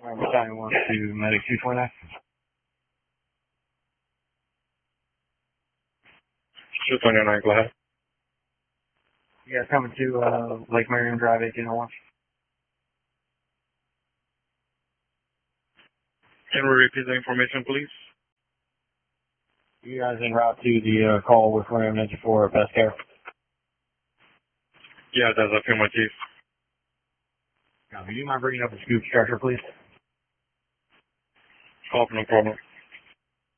Battalion 1 to Medic 229. 229, go ahead. You guys coming to Lake Marion Drive 1801? Can we repeat the information, please? You guys en route to the call with Ram Ninja 4 at Best Care? Yeah, that's affirmative. Copy. Do you mind bringing up the scoop structure, please? Oh, no problem.